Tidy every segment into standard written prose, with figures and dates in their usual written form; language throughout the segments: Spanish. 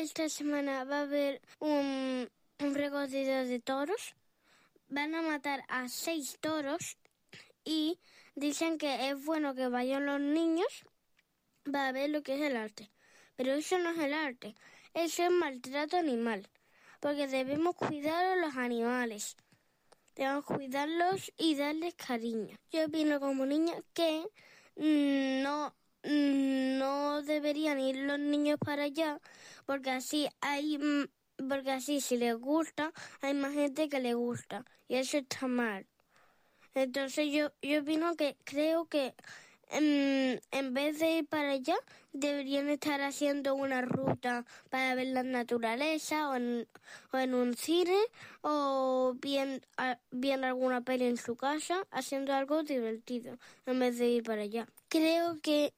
esta semana va a haber un recorrido de toros. Van a matar a 6 toros y dicen que es bueno que vayan los niños para ver lo que es el arte. Pero eso no es el arte, eso es maltrato animal, porque debemos cuidar a los animales. Debemos cuidarlos y darles cariño. Yo opino como niña que no deberían ir los niños para allá, porque así si les gusta, hay más gente que les gusta, y eso está mal. Entonces yo opino que creo que en vez de ir para allá, deberían estar haciendo una ruta para ver la naturaleza o en un cine o viendo alguna peli en su casa, haciendo algo divertido en vez de ir para allá. Creo que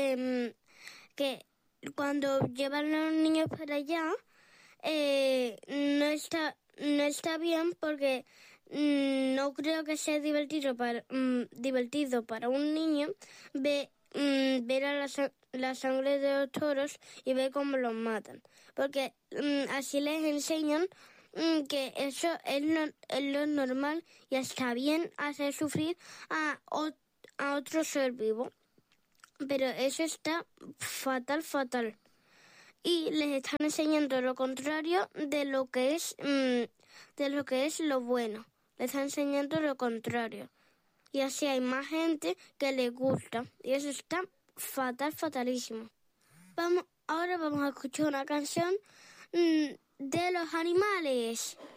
cuando llevan a los niños para allá no está bien porque no creo que sea divertido para un niño ver a la sangre de los toros y ver cómo los matan, porque así les enseñan que eso es lo normal y está bien hacer sufrir a otro ser vivo, pero eso está fatal. Y les están enseñando lo contrario de lo que es lo bueno. Les están enseñando lo contrario. Y así hay más gente que les gusta. Y eso está fatalísimo. Ahora vamos a escuchar una canción de los animales.